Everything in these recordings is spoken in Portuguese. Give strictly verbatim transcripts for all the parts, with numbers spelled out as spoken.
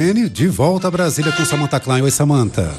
N, de volta a Brasília com Samantha Klein. Oi, Samantha.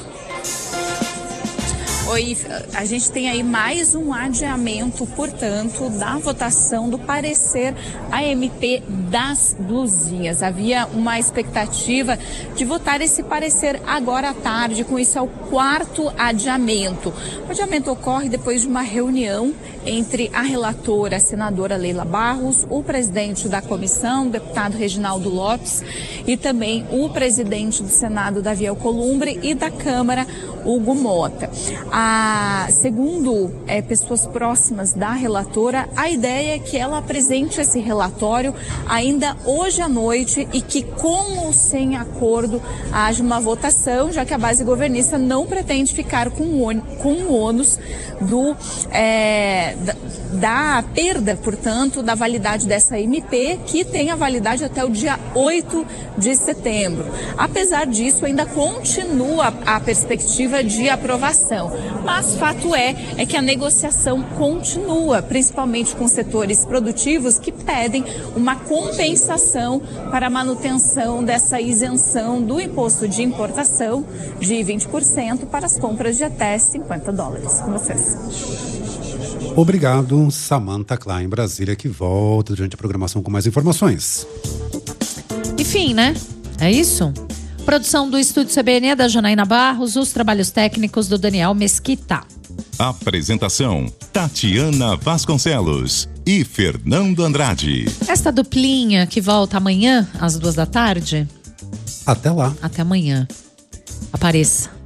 Oi, a gente tem aí mais um adiamento, portanto, da votação do parecer A M P das blusinhas. Havia uma expectativa de votar esse parecer agora à tarde, com isso é o quarto adiamento. O adiamento ocorre depois de uma reunião entre a relatora, a senadora Leila Barros, o presidente da comissão, o deputado Reginaldo Lopes, e também o presidente do Senado, Davi Alcolumbre, e da Câmara, Hugo Mota. A, segundo é, pessoas próximas da relatora, a ideia é que ela apresente esse relatório ainda hoje à noite e que, com ou sem acordo, haja uma votação, já que a base governista não pretende ficar com o, com o ônus do, é, da, da perda, portanto, da validade dessa M P, que tem a validade até o dia oito de setembro. Apesar disso, ainda continua a perspectiva de aprovação. Mas fato é, é que a negociação continua, principalmente com setores produtivos que pedem uma compensação para a manutenção dessa isenção do imposto de importação de vinte por cento para as compras de até cinquenta dólares. Com vocês. Obrigado, Samantha Klein, Brasília, que volta durante a programação com mais informações. Enfim, né? É isso? Produção do Estúdio C B N da Janaína Barros, os trabalhos técnicos do Daniel Mesquita. Apresentação: Tatiana Vasconcelos e Fernando Andrade. Esta duplinha que volta amanhã às duas da tarde. Até lá. Até amanhã. Apareça.